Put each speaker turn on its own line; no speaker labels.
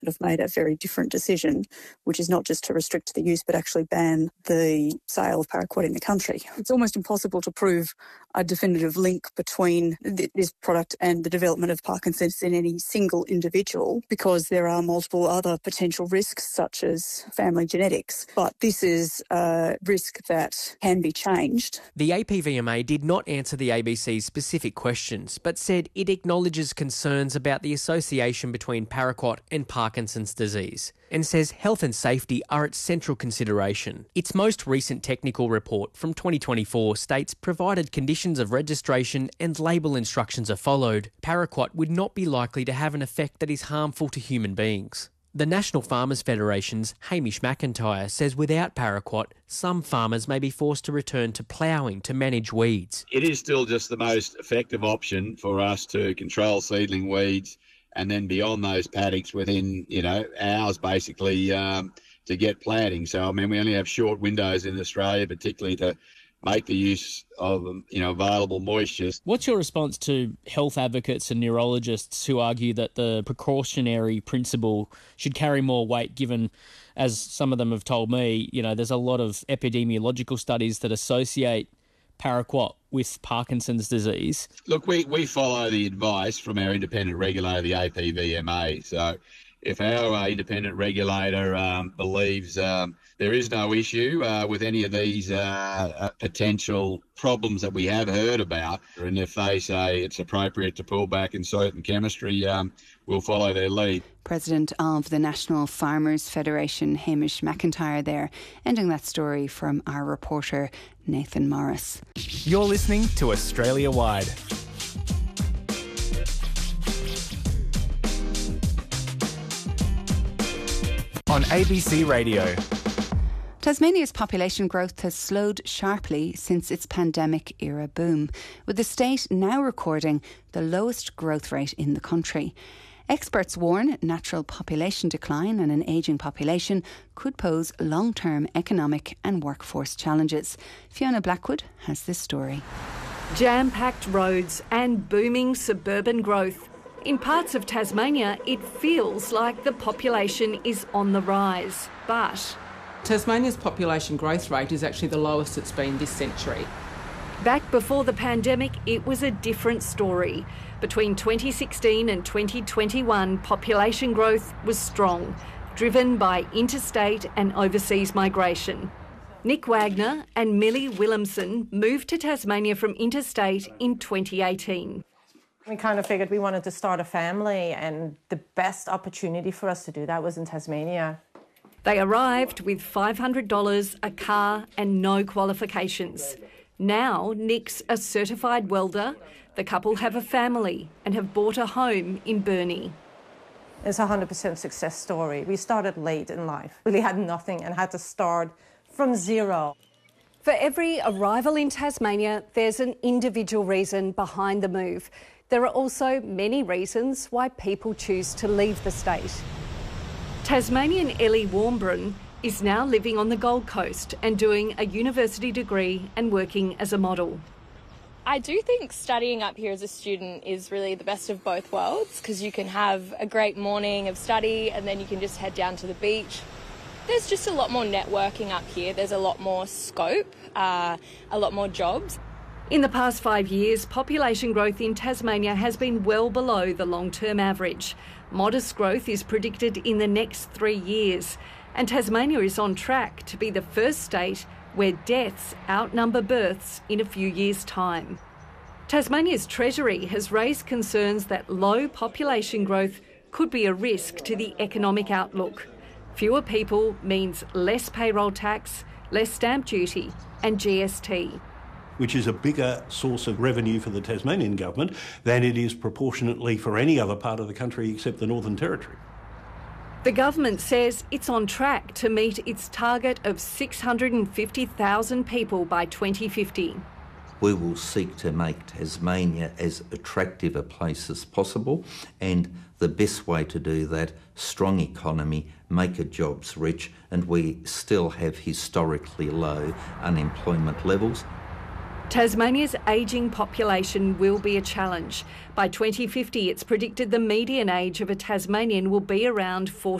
have made a very different decision, which is not just to restrict the use but actually ban the sale of paraquat in the country. It's almost impossible to prove a definitive link between this product and the development of Parkinson's in any single individual because there are multiple other potential risks such as family genetics. But this is a risk that can be changed.
The APVMA did not answer the ABC's specific questions, but said it acknowledges concerns about the association between paraquat and Parkinson's disease and says health and safety are its central consideration. Its most recent technical report from 2024 states provided conditions of registration and label instructions are followed, paraquat would not be likely to have an effect that is harmful to human beings. The National Farmers Federation's Hamish McIntyre says without paraquat, some farmers may be forced to return to ploughing to manage weeds.
It is still just the most effective option for us to control seedling weeds and then beyond those paddocks within, hours basically to get planting. So, I mean, we only have short windows in Australia, particularly to make the use of, available moistures.
What's your response to health advocates and neurologists who argue that the precautionary principle should carry more weight given, as some of them have told me, there's a lot of epidemiological studies that associate paraquat with Parkinson's disease?
Look, we follow the advice from our independent regulator, the APVMA. So if our independent regulator believes there is no issue with any of these potential problems that we have heard about, and if they say it's appropriate to pull back in certain chemistry, we'll follow their lead.
President of the National Farmers Federation, Hamish McIntyre there, ending that story from our reporter Nathan Morris.
You're listening to Australia Wide. On ABC Radio.
Tasmania's population growth has slowed sharply since its pandemic-era boom, with the state now recording the lowest growth rate in the country. Experts warn natural population decline and an ageing population could pose long-term economic and workforce challenges. Fiona Blackwood has this story.
Jam-packed roads and booming suburban growth. In parts of Tasmania, it feels like the population is on the rise, but
Tasmania's population growth rate is actually the lowest it's been this century.
Back before the pandemic, it was a different story. Between 2016 and 2021, population growth was strong, driven by interstate and overseas migration. Nick Wagner and Millie Williamson moved to Tasmania from interstate in 2018.
We kind of figured we wanted to start a family, and the best opportunity for us to do that was in Tasmania.
They arrived with $500, a car and no qualifications. Now Nick's a certified welder. The couple have a family and have bought a home in Burnie.
It's a 100% success story. We started late in life, really had nothing and had to start from zero.
For every arrival in Tasmania, there's an individual reason behind the move. There are also many reasons why people choose to leave the state. Tasmanian Ellie Warmbrun is now living on the Gold Coast and doing a university degree and working as a model.
I do think studying up here as a student is really the best of both worlds, because you can have a great morning of study and then you can just head down to the beach. There's just a lot more networking up here. There's a lot more scope, a lot more jobs.
In the past 5 years, population growth in Tasmania has been well below the long-term average. Modest growth is predicted in the next 3 years, and Tasmania is on track to be the first state where deaths outnumber births in a few years' time. Tasmania's Treasury has raised concerns that low population growth could be a risk to the economic outlook. Fewer people means less payroll tax, less stamp duty and GST.
Which is a bigger source of revenue for the Tasmanian government than it is proportionately for any other part of the country except the Northern Territory.
The government says it's on track to meet its target of 650,000 people by 2050.
We will seek to make Tasmania as attractive a place as possible, and the best way to do that, strong economy, make our jobs rich, and we still have historically low unemployment levels.
Tasmania's ageing population will be a challenge. By 2050, it's predicted the median age of a Tasmanian will be around 40.